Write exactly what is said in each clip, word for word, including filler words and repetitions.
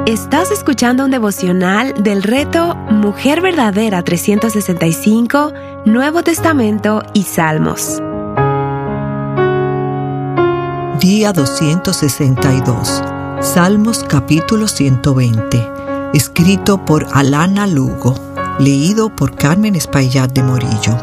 Estás escuchando un devocional del reto Mujer Verdadera trescientos sesenta y cinco, Nuevo Testamento y Salmos. Día doscientos sesenta y dos. Salmos capítulo ciento veinte. Escrito por Alana Lugo. Leído por Carmen Espaillat de Morillo.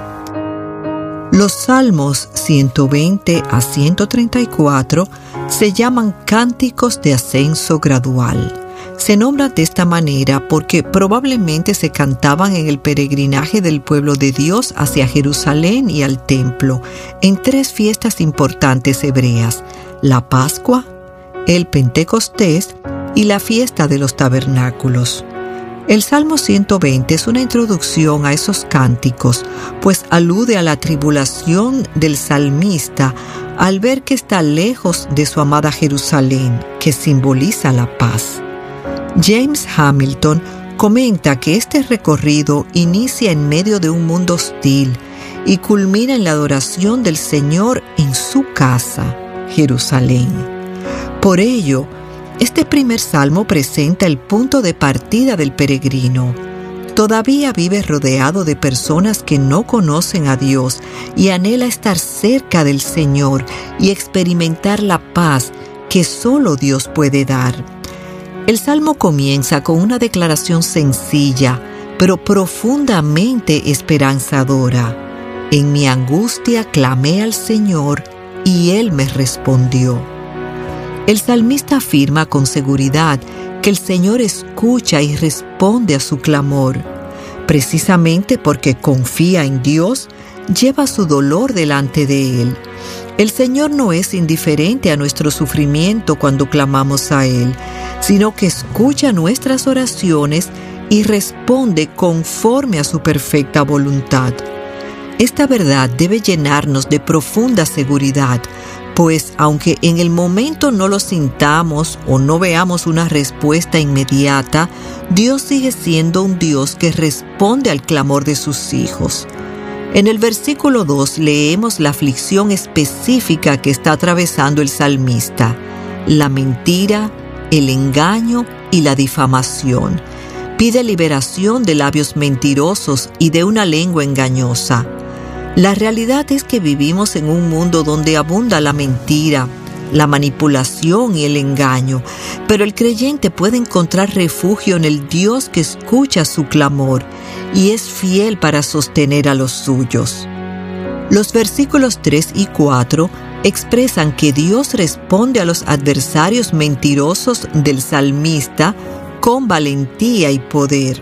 Los Salmos ciento veinte a ciento treinta y cuatro se llaman cánticos de ascenso gradual. Se nombran de esta manera porque probablemente se cantaban en el peregrinaje del pueblo de Dios hacia Jerusalén y al templo, en tres fiestas importantes hebreas: la Pascua, el Pentecostés y la fiesta de los tabernáculos. El Salmo ciento veinte es una introducción a esos cánticos, pues alude a la tribulación del salmista al ver que está lejos de su amada Jerusalén, que simboliza la paz. James Hamilton comenta que este recorrido inicia en medio de un mundo hostil y culmina en la adoración del Señor en su casa, Jerusalén. Por ello, este primer salmo presenta el punto de partida del peregrino. Todavía vive rodeado de personas que no conocen a Dios y anhela estar cerca del Señor y experimentar la paz que solo Dios puede dar. El salmo comienza con una declaración sencilla, pero profundamente esperanzadora. En mi angustia clamé al Señor y Él me respondió. El salmista afirma con seguridad que el Señor escucha y responde a su clamor. Precisamente porque confía en Dios, lleva su dolor delante de Él. El Señor no es indiferente a nuestro sufrimiento cuando clamamos a Él, sino que escucha nuestras oraciones y responde conforme a su perfecta voluntad. Esta verdad debe llenarnos de profunda seguridad, pues aunque en el momento no lo sintamos o no veamos una respuesta inmediata, Dios sigue siendo un Dios que responde al clamor de sus hijos. En el versículo dos leemos la aflicción específica que está atravesando el salmista: la mentira, el engaño y la difamación. Pide liberación de labios mentirosos y de una lengua engañosa. La realidad es que vivimos en un mundo donde abunda la mentira, la manipulación y el engaño, pero el creyente puede encontrar refugio en el Dios que escucha su clamor y es fiel para sostener a los suyos. Los versículos tres y cuatro expresan que Dios responde a los adversarios mentirosos del salmista con valentía y poder.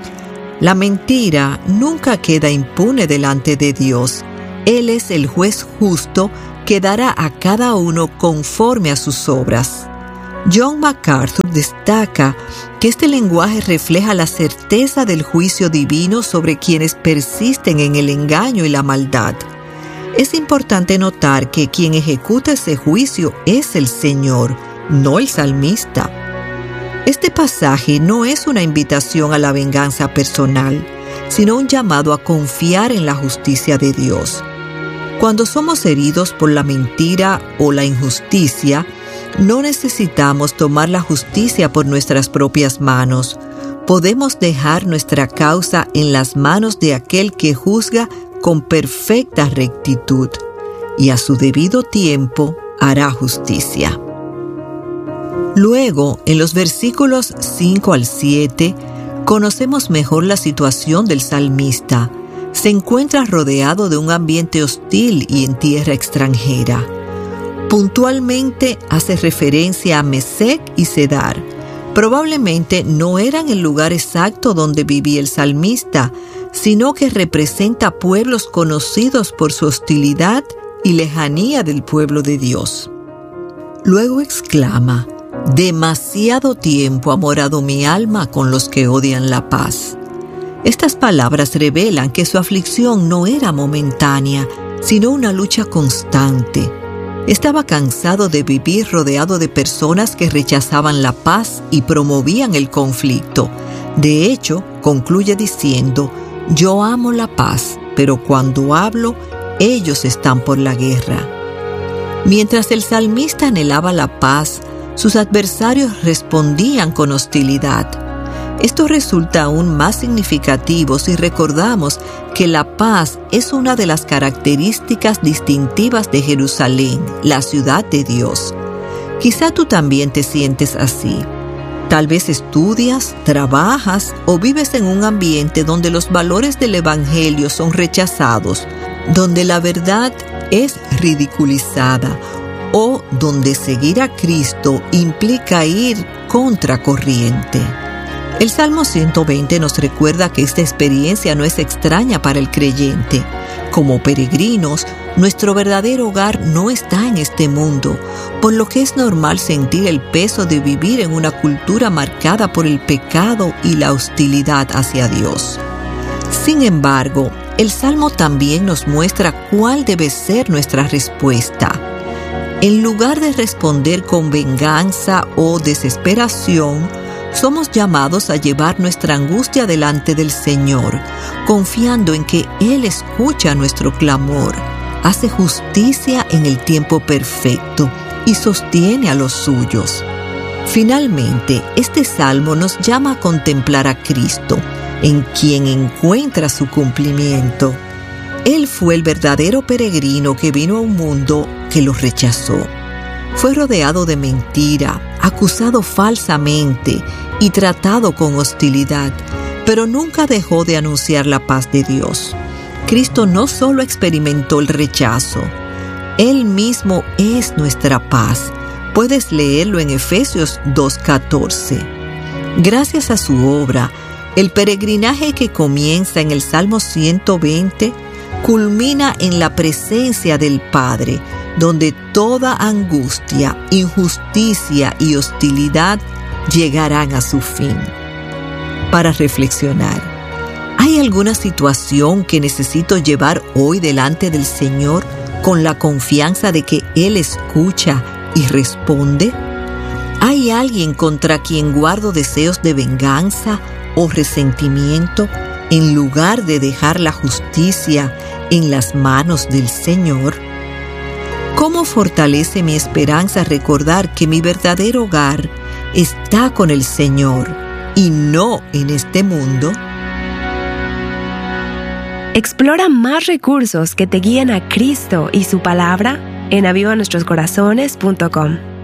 La mentira nunca queda impune delante de Dios. Él es el juez justo que dará a cada uno conforme a sus obras. John MacArthur destaca que este lenguaje refleja la certeza del juicio divino sobre quienes persisten en el engaño y la maldad. Es importante notar que quien ejecuta ese juicio es el Señor, no el salmista. Este pasaje no es una invitación a la venganza personal, sino un llamado a confiar en la justicia de Dios. Cuando somos heridos por la mentira o la injusticia, no necesitamos tomar la justicia por nuestras propias manos. Podemos dejar nuestra causa en las manos de aquel que juzga con perfecta rectitud, y a su debido tiempo hará justicia. Luego, en los versículos cinco al siete, conocemos mejor la situación del salmista. Se encuentra rodeado de un ambiente hostil y en tierra extranjera. Puntualmente hace referencia a Mesec y Cedar. Probablemente no eran el lugar exacto donde vivía el salmista, sino que representa pueblos conocidos por su hostilidad y lejanía del pueblo de Dios. Luego exclama: demasiado tiempo ha morado mi alma con los que odian la paz. Estas palabras revelan que su aflicción no era momentánea, sino una lucha constante. Estaba cansado de vivir rodeado de personas que rechazaban la paz y promovían el conflicto. De hecho, concluye diciendo: yo amo la paz, pero cuando hablo, ellos están por la guerra. Mientras el salmista anhelaba la paz, sus adversarios respondían con hostilidad. Esto resulta aún más significativo si recordamos que la paz es una de las características distintivas de Jerusalén, la ciudad de Dios. Quizá tú también te sientes así. Tal vez estudias, trabajas o vives en un ambiente donde los valores del Evangelio son rechazados, donde la verdad es ridiculizada o donde seguir a Cristo implica ir contra corriente. El Salmo ciento veinte nos recuerda que esta experiencia no es extraña para el creyente. Como peregrinos, nuestro verdadero hogar no está en este mundo, por lo que es normal sentir el peso de vivir en una cultura marcada por el pecado y la hostilidad hacia Dios. Sin embargo, el Salmo también nos muestra cuál debe ser nuestra respuesta. En lugar de responder con venganza o desesperación, somos llamados a llevar nuestra angustia delante del Señor, confiando en que Él escucha nuestro clamor, hace justicia en el tiempo perfecto y sostiene a los suyos. Finalmente, este salmo nos llama a contemplar a Cristo, en quien encuentra su cumplimiento. Él fue el verdadero peregrino que vino a un mundo que lo rechazó. Fue rodeado de mentira, acusado falsamente y tratado con hostilidad, pero nunca dejó de anunciar la paz de Dios. Cristo no solo experimentó el rechazo, Él mismo es nuestra paz. Puedes leerlo en Efesios dos catorce. Gracias a su obra, el peregrinaje que comienza en el Salmo ciento veinte culmina en la presencia del Padre, donde toda angustia, injusticia y hostilidad llegarán a su fin. Para reflexionar, ¿hay alguna situación que necesito llevar hoy delante del Señor con la confianza de que Él escucha y responde? ¿Hay alguien contra quien guardo deseos de venganza o resentimiento en lugar de dejar la justicia en las manos del Señor? ¿Cómo fortalece mi esperanza recordar que mi verdadero hogar está con el Señor y no en este mundo? Explora más recursos que te guían a Cristo y su palabra en aviva nuestros corazones punto com.